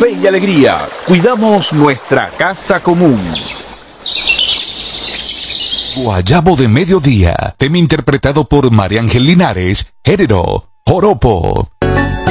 fe y alegría. Cuidamos nuestra casa común. Guayabo de mediodía, tema interpretado por María Ángel Linares, género, joropo.